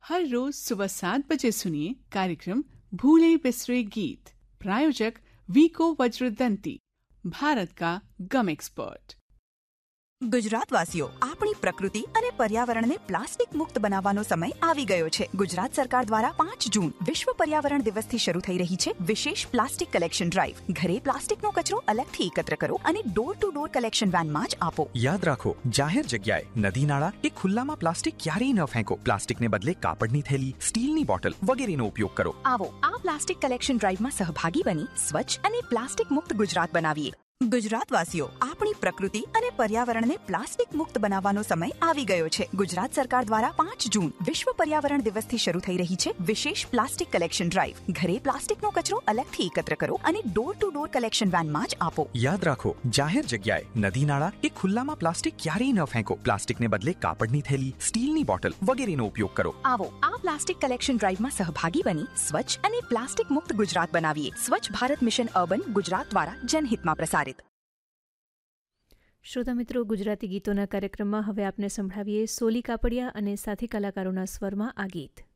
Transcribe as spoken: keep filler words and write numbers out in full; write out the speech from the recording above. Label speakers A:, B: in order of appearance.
A: हर रोज सुबह सात बजे सुनिए कार्यक्रम भूले बिसरे गीत। प्रायोजक वीको वज्रदंती, भारत का गम एक्सपर्ट।
B: ગુજરાતવાસીઓ, આપણી પ્રકૃતિ અને પર્યાવરણને પ્લાસ્ટિક મુક્ત બનાવવાનો સમય આવી ગયો છે. ગુજરાત સરકાર દ્વારા પાંચ જૂન વિશ્વ પર્યાવરણ દિવસથી શરૂ થઈ રહી છે વિશેષ પ્લાસ્ટિક કલેક્શન ડ્રાઈવ. ઘરે પ્લાસ્ટિકનો કચરો અલગથી એકત્ર કરો અને ડોર ટુ ડોર કલેક્શન વેનમાં જ આપો.
C: યાદ રાખો, જાહેર જગ્યાએ, નદી નાળા કે ખુલ્લામાં પ્લાસ્ટિક ક્યારેય ન ફેંકો. પ્લાસ્ટિકને બદલે કાપડની થેલી, સ્ટીલની બોટલ વગેરેનો ઉપયોગ કરો.
B: આવો આ પ્લાસ્ટિક કલેક્શન ડ્રાઈવમાં સહભાગી બની સ્વચ્છ અને પ્લાસ્ટિક મુક્ત ગુજરાત બનાવીએ. ગુજરાતવાસીઓ, આપણી પ્રકૃતિ અને પર્યાવરણને પ્લાસ્ટિક મુક્ત બનાવવાનો સમય આવી ગયો છે. ગુજરાત સરકાર દ્વારા પાંચ જૂન વિશ્વ પર્યાવરણ દિવસથી શરૂ થઈ રહી છે વિશેષ પ્લાસ્ટિક કલેક્શન ડ્રાઈવ. ઘરે પ્લાસ્ટિકનો કચરો અલગથી એકત્ર કરો અને ડોર ટુ ડોર કલેક્શન વેનમાં જ આપો.
C: યાદ રાખો, જાહેર જગ્યાએ, નદી નાળા કે ખુલ્લામાં પ્લાસ્ટિક ક્યારેય ન ફેંકો. પ્લાસ્ટિકને બદલે કાપડની થેલી, સ્ટીલની બોટલ વગેરેનો ઉપયોગ કરો.
B: આવો આ પ્લાસ્ટિક કલેક્શન ડ્રાઈવમાં સહભાગી બની સ્વચ્છ અને પ્લાસ્ટિક મુક્ત ગુજરાત બનાવીએ. સ્વચ્છ ભારત મિશન અર્બન ગુજરાત દ્વારા જનહિતમાં પ્રસારિત.
D: શ્રોતા મિત્રો, ગુજરાતી ગીતોના કાર્યક્રમમાં હવે આપને સંભળાવીએ સોલી કાપડિયા અને સાથી કલાકારોના સ્વરમાં આ ગીત.